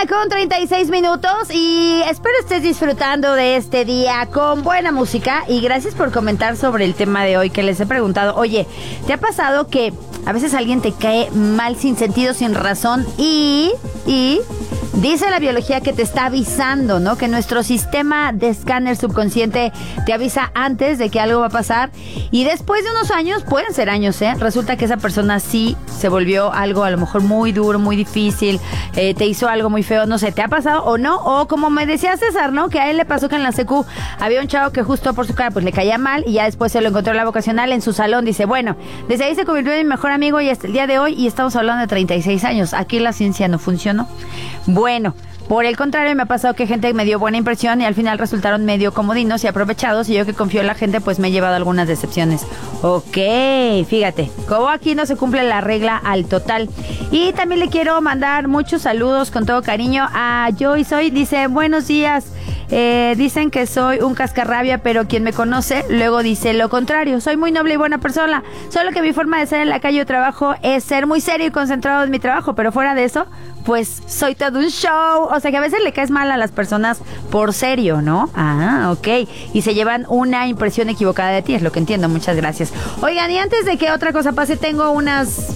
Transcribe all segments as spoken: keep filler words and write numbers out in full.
con treinta y seis minutos y espero estés disfrutando de este día con buena música y gracias por comentar sobre el tema de hoy que les he preguntado. Oye, ¿te ha pasado que a veces alguien te cae mal sin sentido, sin razón y... y... dice la biología que te está avisando, ¿no? Que nuestro sistema de escáner subconsciente te avisa antes de que algo va a pasar y después de unos años, pueden ser años, ¿eh? Resulta que esa persona sí se volvió algo a lo mejor muy duro, muy difícil, eh, te hizo algo muy feo, no sé, ¿te ha pasado o no? O como me decía César, ¿no? Que a él le pasó que en la secu había un chavo que justo por su cara pues le caía mal y ya después se lo encontró en la vocacional en su salón. Dice, bueno, desde ahí se convirtió en mi mejor amigo y hasta el día de hoy y estamos hablando de treinta y seis años. Aquí la ciencia no funcionó. Bueno, por el contrario, me ha pasado que gente me dio buena impresión y al final resultaron medio comodinos y aprovechados y yo que confío en la gente pues me he llevado algunas decepciones. Ok, fíjate, como aquí no se cumple la regla al total. Y también le quiero mandar muchos saludos con todo cariño a Joyce Hoy. Dice, buenos días. Eh, dicen que soy un cascarrabia, pero quien me conoce luego dice lo contrario. Soy muy noble y buena persona, solo que mi forma de ser en la calle o trabajo es ser muy serio y concentrado en mi trabajo, pero fuera de eso, pues soy todo un show. O sea que a veces le caes mal a las personas por serio, ¿no? Ah, ok. Y se llevan una impresión equivocada de ti, es lo que entiendo. Muchas gracias. Oigan, y antes de que otra cosa pase, tengo unas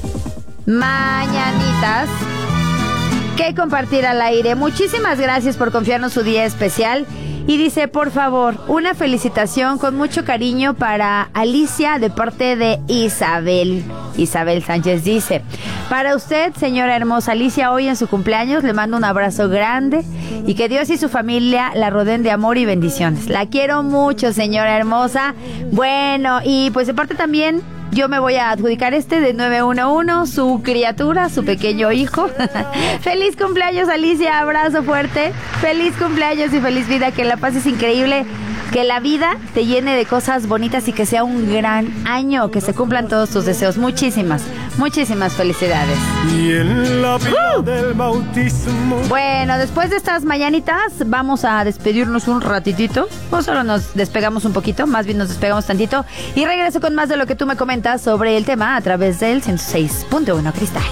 mañanitas que compartir al aire. Muchísimas gracias por confiarnos su día especial. Y dice, por favor, una felicitación con mucho cariño para Alicia de parte de Isabel. Isabel Sánchez dice, para usted, señora hermosa Alicia, hoy en su cumpleaños le mando un abrazo grande y que Dios y su familia la rodeen de amor y bendiciones. La quiero mucho, señora hermosa. Bueno, y pues de parte también yo me voy a adjudicar este de nueve uno uno, su criatura, su pequeño hijo. Feliz cumpleaños, Alicia, abrazo fuerte. Feliz cumpleaños y feliz vida, que la pases increíble, que la vida te llene de cosas bonitas y que sea un gran año, que se cumplan todos tus deseos. Muchísimas, muchísimas felicidades. Y en la vida uh. del bautismo. Bueno, después de estas mañanitas vamos a despedirnos un ratitito, o solo nos despegamos un poquito, más bien nos despegamos tantito y regreso con más de lo que tú me comentas sobre el tema a través del ciento seis punto uno Cristal.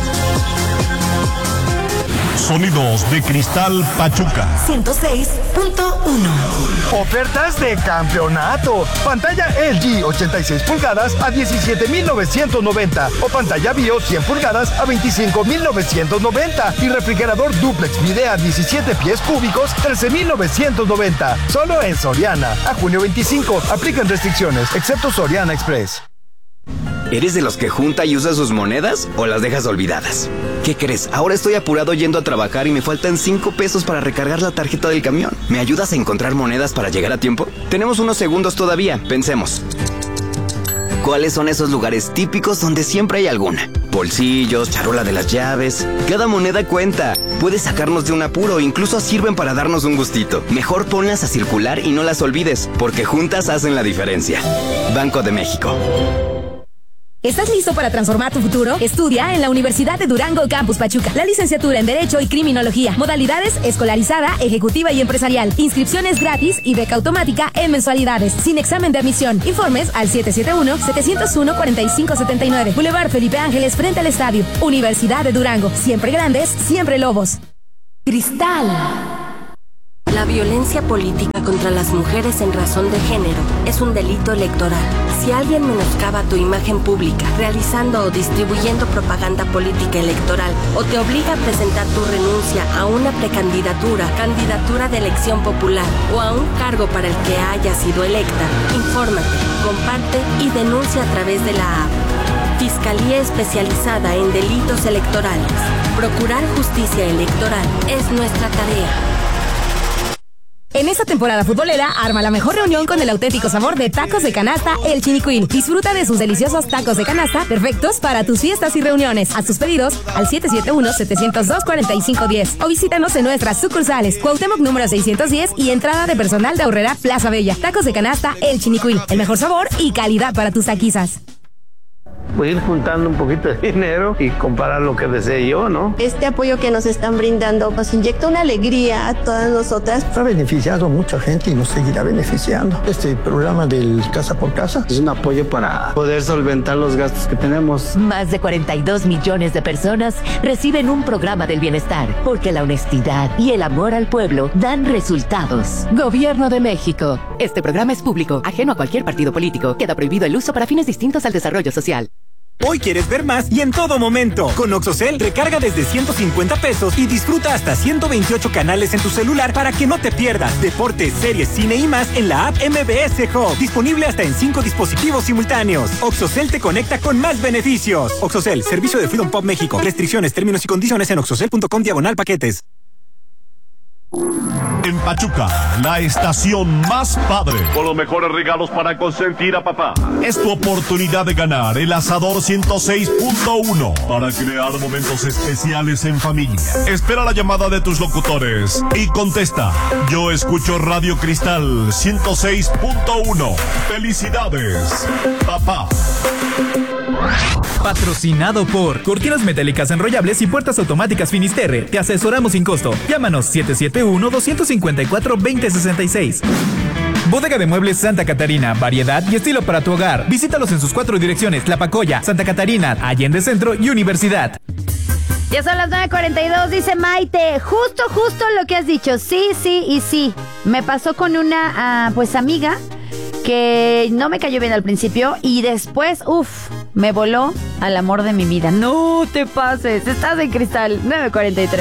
Sonidos de Cristal Pachuca. ciento seis punto uno. Ofertas de campeonato. Pantalla L G ochenta y seis pulgadas a diecisiete mil novecientos noventa o pantalla BIOS cien pulgadas a veinticinco mil novecientos noventa y refrigerador duplex Midea diecisiete pies cúbicos trece mil novecientos noventa. Solo en Soriana. A junio veinticinco. Aplican restricciones, excepto Soriana Express. ¿Eres de los que junta y usa sus monedas o las dejas olvidadas? ¿Qué crees? Ahora estoy apurado yendo a trabajar y me faltan cinco pesos para recargar la tarjeta del camión. ¿Me ayudas a encontrar monedas para llegar a tiempo? Tenemos unos segundos todavía, pensemos. ¿Cuáles son esos lugares típicos donde siempre hay alguna? Bolsillos, charola de las llaves. Cada moneda cuenta. Puede sacarnos de un apuro, incluso sirven para darnos un gustito. Mejor ponlas a circular y no las olvides, porque juntas hacen la diferencia. Banco de México. ¿Estás listo para transformar tu futuro? Estudia en la Universidad de Durango Campus Pachuca. La licenciatura en Derecho y Criminología. Modalidades escolarizada, ejecutiva y empresarial. Inscripciones gratis y beca automática en mensualidades. Sin examen de admisión. Informes al siete siete uno, siete cero uno, cuatro cinco siete nueve. Boulevard Felipe Ángeles frente al estadio. Universidad de Durango. Siempre grandes, siempre lobos. Cristal. La violencia política contra las mujeres en razón de género es un delito electoral. Si alguien menoscaba tu imagen pública, realizando o distribuyendo propaganda política electoral, o te obliga a presentar tu renuncia a una precandidatura, candidatura de elección popular, o a un cargo para el que haya sido electa, infórmate, comparte y denuncia a través de la app. Fiscalía Especializada en Delitos Electorales. Procurar justicia electoral es nuestra tarea. En esta temporada futbolera, arma la mejor reunión con el auténtico sabor de tacos de canasta El Chinicuil. Disfruta de sus deliciosos tacos de canasta, perfectos para tus fiestas y reuniones. Haz tus pedidos al siete siete uno, siete cero dos, cuatro cinco uno cero o visítanos en nuestras sucursales Cuauhtémoc número seiscientos diez y entrada de personal de Aurrera Plaza Bella. Tacos de canasta El Chinicuil, el mejor sabor y calidad para tus taquizas. pues ir juntando un poquito de dinero y comprar lo que desee yo, ¿no? Este apoyo que nos están brindando nos inyecta una alegría a todas nosotras. Ha beneficiado a mucha gente y nos seguirá beneficiando. Este programa del Casa por Casa es un apoyo para poder solventar los gastos que tenemos. Más de cuarenta y dos millones de personas reciben un programa del bienestar, porque la honestidad y el amor al pueblo dan resultados. Gobierno de México. Este programa es público, ajeno a cualquier partido político. Queda prohibido el uso para fines distintos al desarrollo social. Hoy quieres ver más y en todo momento. Con Oxocel, recarga desde ciento cincuenta pesos y disfruta hasta ciento veintiocho canales en tu celular para que no te pierdas deportes, series, cine y más en la app M B S Hub. Disponible hasta en cinco dispositivos simultáneos. Oxocel te conecta con más beneficios. Oxocel, servicio de Freedom Pop México. Restricciones, términos y condiciones en oxocel punto com diagonal paquetes. En Pachuca, la estación más padre. Con los mejores regalos para consentir a papá. Es tu oportunidad de ganar el Asador ciento seis punto uno para crear momentos especiales en familia. Espera la llamada de tus locutores y contesta: yo escucho Radio Cristal ciento seis punto uno. ¡Felicidades, papá! Patrocinado por Cortinas Metálicas Enrollables y Puertas Automáticas Finisterre. Te asesoramos sin costo. Llámanos siete siete uno, dos cinco cuatro, dos cero seis seis. Bodega de Muebles Santa Catarina. Variedad y estilo para tu hogar. Visítalos en sus cuatro direcciones: Tlapacoya, Santa Catarina, Allende Centro y Universidad. Ya son las nueve cuarenta y dos, dice Maite. Justo, justo lo que has dicho. Sí, sí y sí. Me pasó con una, uh, pues, amiga que no me cayó bien al principio y después, uff, me voló al amor de mi vida. No te pases. Estás en Cristal. nueve cuarenta y tres.